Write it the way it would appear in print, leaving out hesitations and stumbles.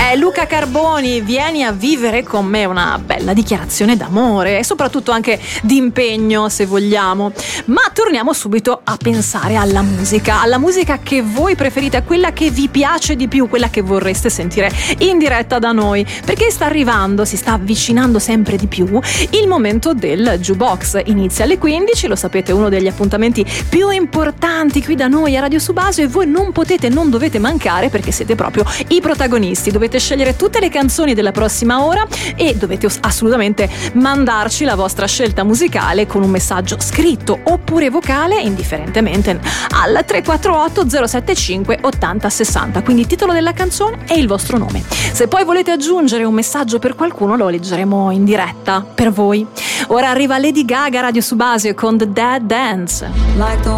Luca Carboni, vieni a vivere con me, una bella dichiarazione d'amore e soprattutto anche di impegno, se vogliamo. Ma torniamo subito a pensare alla musica che voi preferite, a quella che vi piace di più, quella che vorreste sentire in diretta da noi, perché sta arrivando, si sta avvicinando sempre di più il momento del Jukebox. Inizia alle 15, lo sapete, uno degli appuntamenti più importanti qui da noi a Radio Subasio, e voi non dovete mancare, perché siete proprio i protagonisti. Dovete scegliere tutte le canzoni della prossima ora e dovete assolutamente mandarci la vostra scelta musicale con un messaggio scritto oppure vocale, indifferentemente, al 348 075 80 60. Quindi il titolo della canzone e il vostro nome. Se poi volete aggiungere un messaggio per qualcuno, lo leggeremo in diretta per voi. Ora arriva Lady Gaga, Radio Subasio, con The Dead Dance.